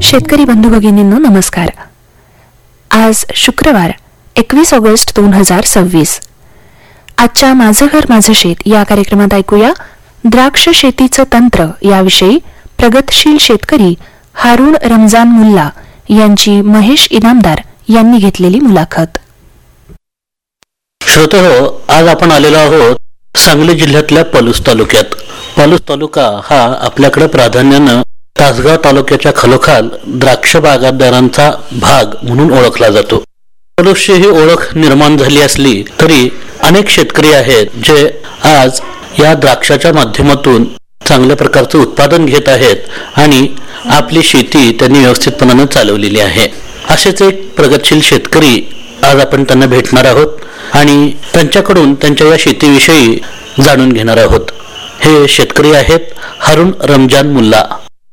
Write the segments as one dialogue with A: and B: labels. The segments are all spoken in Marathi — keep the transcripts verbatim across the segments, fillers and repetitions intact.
A: शेतकरी बंधू भगिनींनो नमस्कार. आज शुक्रवार एकवीस ऑगस्ट दोन हजार सव्वीस. आजच्या माझं घर माझं शेत या कार्यक्रमात ऐकूया द्राक्ष शेतीचं तंत्र याविषयी प्रगतशील शेतकरी हारून रमजान मुल्ला यांची महेश इनामदार यांनी घेतलेली मुलाखत.
B: श्रोतेहो, आज आपण आलेलो आहोत सांगली जिल्ह्यातल्या पलूस तालुक्यात. पलूस तालुका हा आपल्याकडे प्राधान्यानं तासगाव तालुक्याच्या खालोखाल द्राक्ष बागायतदारांचा भाग म्हणून ओळखला जातो. पलूसची ही ओळख निर्माण झाली असली तरी अनेक शेतकरी आहेत जे आज या द्राक्षाच्या माध्यमातून चांगल्या प्रकारचं उत्पादन घेत आहेत आणि आपली शेती त्यांनी व्यवस्थितपणाने चालवलेली आहे. असेच एक प्रगतशील शेतकरी आज आपण त्यांना भेटणार आहोत आणि त्यांच्याकडून त्यांच्या या शेतीविषयी जाणून घेणार आहोत. हे शेतकरी आहेत हारून रमजान मुल्ला.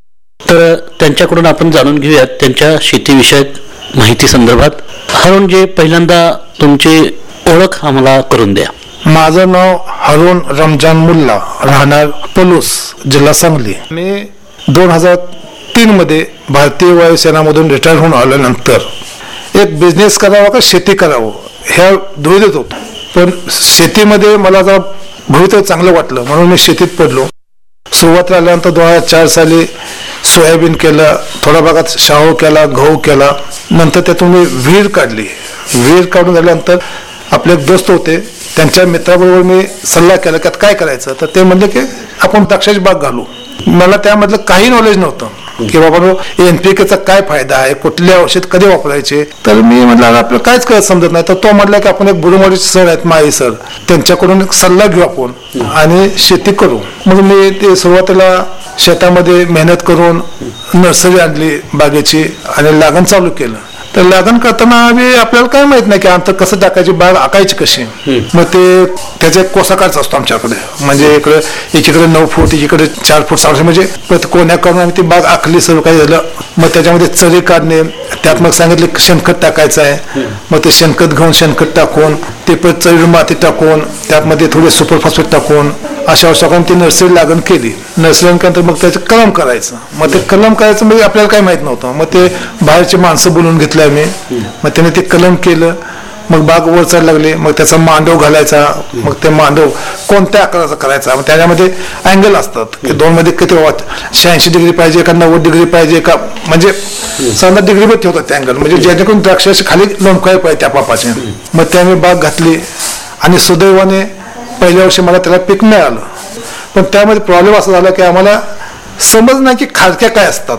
B: तर त्यांच्याकडून आपण जाणून घेऊयात त्यांच्या शेतीविषयक माहिती संदर्भात. हारून जी पहिल्यांदा तुमची ओळख आम्हाला करून द्या.
C: माझं नाव हारून रमजान मुल्ला, राहणार पलूस, जिल्हा सांगली. मी दोन हजार तीन मध्ये भारतीय वायुसेनामधून रिटायर होऊन आल्यानंतर एक बिझनेस करावा का शेती करावं ह्या दुविधेत होतो. पण शेतीमध्ये मला जरा भवितव्य चांगलं वाटलं म्हणून मी शेतीत पडलो. सुरुवातीला आल्यानंतर दोन हजार चार साली सोयाबीन केलं, थोड्या भागात शाळू केला, गहू केला. नंतर त्यातून मी विहीर काढली. विहीर काढून झाल्यानंतर आपले एक दोस्त होते, त्यांच्या मित्राबरोबर मी सल्ला केला की काय करायचं. तर ते म्हणले की आपण द्राक्षाची बाग घालू. मला त्यामधलं काही नॉलेज नव्हतं की बाबा एन पी केचा काय फायदा आहे, कुठले औषध कधी वापरायचे. तर मी म्हटलं आपल्याला काहीच कळत समजत नाही. तर तो म्हटला की आपण एक बुरुमाडीचे सर आहेत माळी सर, त्यांच्याकडून एक सल्ला घेऊ आपण आणि शेती करू. मग मी ते सुरुवातीला शेतामध्ये मेहनत करून नर्सरी आणली बागेची आणि लागण चालू केलं. तर लागण करताना आम्ही आपल्याला काय माहित नाही की अंतर कसं टाकायची, बाग आकायची कशी. मग ते त्याचा एक कोसाकारच असतो आमच्याकडे. म्हणजे इकडे एकीकडे नऊ फूट एकीकडे चार फूट साडे म्हणजे कोण्या करून आम्ही ती बाग आखली. सर्व काही झालं. मग त्याच्यामध्ये चरी काढणे, त्यात मग सांगितले शेणखत टाकायचं आहे. मग ते शेणखत घेऊन शेणखत टाकून ते परत चरी माती टाकून त्यामध्ये थोडे सुपर फॉस्फेट टाकून अशा वर्षा करून ती नर्सरी लागण केली. नर्सरी नंतर मग त्याचं कलम करायचं. मग ते कलम करायचं म्हणजे आपल्याला काही माहित नव्हतं. मग ते बाहेरचे माणसं बोलून घेतलं आम्ही. मग त्याने ते कलम केलं. मग बाग वर चढ लागली. मग त्याचा मांडव घालायचा. मग ते मांडव कोणत्या आकाराचा करायचा. मग त्याच्यामध्ये अँगल असतात की दोन मध्ये किती शहाऐंशी डिग्री पाहिजे का नव्वद डिग्री पाहिजे का, म्हणजे साधारण डिग्री मध्ये ठेवतात ते अँगल, म्हणजे जेणेकरून द्राक्षाचे खाली लोंबकाय पाहिजे त्या पापाचे. मग ते आम्ही बाग घातली आणि सुदैवाने पहिल्या वर्षी मला त्याला पीक मिळालं. पण त्यामध्ये प्रॉब्लेम असा झाला की आम्हाला समज नाही की खारक्या काय असतात,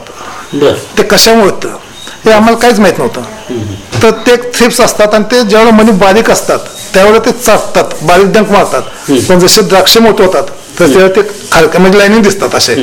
C: ते कशामुळे होतं हे आम्हाला काहीच माहित नव्हतं. तर ते थ्रिप्स असतात आणि ते ज्यावेळेला मनी बारीक असतात त्यावेळेला ते चाटतात, बारीक डंक मारतात. पण जसे द्राक्ष मोठे होतात तर ते खारक्या म्हणजे लाईनिंग दिसतात असे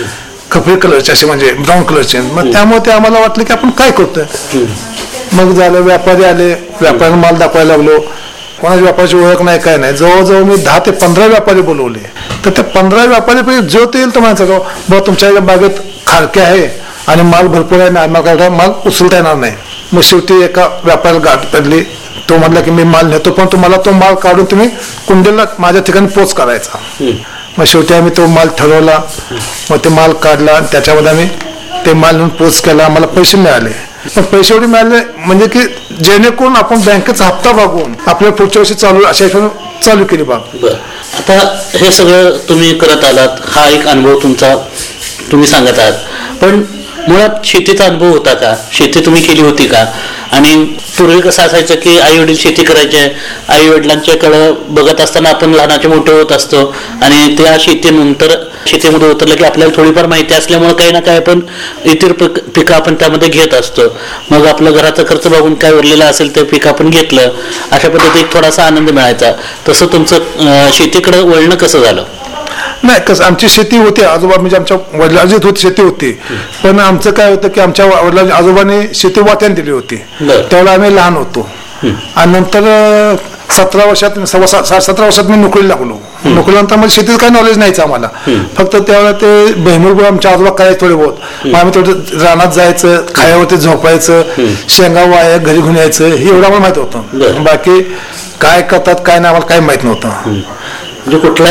C: खपरी कलरचे, असे म्हणजे ब्राऊन कलरचे. मग त्यामुळे ते आम्हाला वाटलं की आपण काय करतोय. मग झालं, व्यापारी आले, व्यापाऱ्यांना माल दाखवायला लागलो. कोणाची व्यापाराची ओळख नाही काय नाही. जवळजवळ मी दहा ते पंधरा व्यापारी बोलवले. तर त्या पंधरा व्यापारी जो ते येईल तर म्हणायचं बाबा तुमच्या बागेत खारके आहे आणि माल भरपूर आहे ना, आम्हाला माल उचलता येणार नाही. मग शेवटी एका व्यापाऱ्याला गाठ पडली. तो म्हटला की मी माल नेतो पण तुम्हाला तो माल काढून तुम्ही कुंडीला माझ्या ठिकाणी पोच करायचा. मग शेवटी आम्ही तो माल ठरवला. मग ते माल काढला आणि त्याच्यामध्ये आम्ही ते माल नेऊन पोच केला. आम्हाला पैसे मिळाले. पण पैसे एवढे मिळाले म्हणजे की जेणेकरून आपण बँकेचा हप्ता भागवून आपल्या पुढच्या वर्षी चालू अशा चालू केली बाग.
B: आता हे सगळं तुम्ही करत आलात, हा एक अनुभव तुमचा तुम्ही सांगत आहात. पण मुळात शेतीचा अनुभव होता का? शेती तुम्ही केली होती का? आणि पूर्वी कसं असायचं की आई वडील शेती करायचे, आई वडिलांच्याकडं बघत असताना आपण लहानाचे मोठे होत असतो आणि त्या शेतीनंतर शेतीमध्ये उतरलं की आपल्याला थोडीफार माहिती असल्यामुळे काही ना काही आपण इतर पिक पिकं आपण त्यामध्ये घेत असतो. मग आपलं घराचा खर्च बघून काय उरलेलं असेल ते पीक आपण घेतलं. अशा पद्धतीत थोडासा आनंद मिळायचा. तसं तुमचं शेतीकडे वळणं कसं झालं?
C: नाही, कसं आमची शेती होती, आजोबा म्हणजे आमच्या वडिलांची होती शेती होती. पण आमचं काय होतं की आमच्या वडिलांच्या आजोबाने शेती वाट्याने दिली होती. त्यावेळेला आम्ही लहान होतो. आणि नंतर सतरा वर्षात सव्वा सात सतरा वर्षात मी नोकरी लागलो. नोकरीनंतर म्हणजे शेतीचं काही नॉलेज नाहीच आम्हाला. फक्त त्यावेळेला ते बहिमूळ आमच्या आजोबा करायचे थोडे बहुत. मग आम्ही थोडं रानात जायचं, खायावरती झोपायचं, शेंगा वाया घरी घेऊन यायचं, हे एवढं आम्हाला माहित होतं. बाकी काय करतात काय नाही आम्हाला काही माहित नव्हतं.
B: म्हणजे कुठला